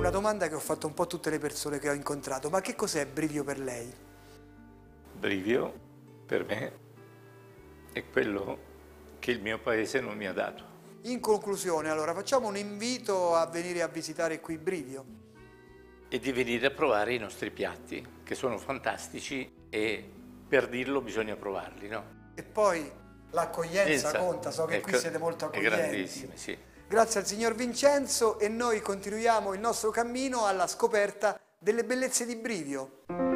la domanda che ho fatto un po' a tutte le persone che ho incontrato, ma che cos'è Brivio per lei? Brivio, per me, è quello che il mio paese non mi ha dato. In conclusione, allora, facciamo un invito a venire a visitare qui Brivio. E di venire a provare i nostri piatti, che sono fantastici e per dirlo bisogna provarli, no? E poi l'accoglienza conta, so che qui siete molto È accoglienti. grandissima, sì. Grazie al signor Vincenzo e noi continuiamo il nostro cammino alla scoperta delle bellezze di Brivio.